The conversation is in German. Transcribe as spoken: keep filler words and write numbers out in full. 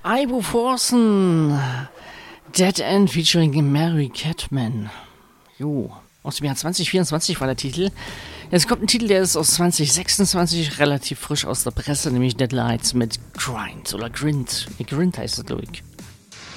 Ibuprofen, Dead End featuring Mary Catman. Jo, aus dem Jahr zwanzig vierundzwanzig war der Titel. Jetzt kommt ein Titel, der ist aus zwanzig sechsundzwanzig, relativ frisch aus der Presse, nämlich Deadlights mit Grind oder Grind. Grind heißt es, glaube ich.